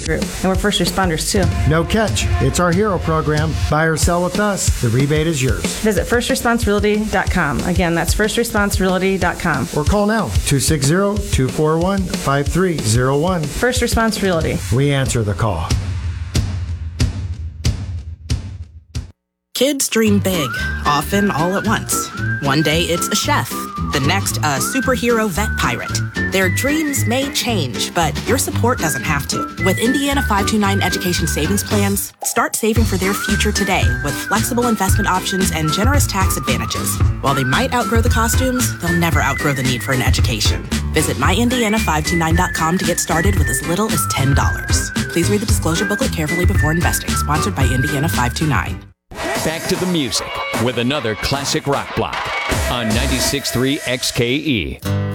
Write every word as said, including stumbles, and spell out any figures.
group, and we're first responders too. No catch. It's our hero program. Buy or sell with us. The rebate is yours. Visit first response realty dot com. Again, that's first response realty dot com. Or call now, two six zero, two four one, five three zero one. First Response Realty. We answer the call. Kids dream big, often all at once. One day it's a chef, the next a superhero vet pirate. Their dreams may change, but your support doesn't have to. With Indiana five two nine Education Savings Plans, start saving for their future today with flexible investment options and generous tax advantages. While they might outgrow the costumes, they'll never outgrow the need for an education. Visit my indiana five two nine dot com to get started with as little as ten dollars. Please read the disclosure booklet carefully before investing. Sponsored by Indiana five two nine. Back to the music with another classic rock block on ninety-six point three X K E.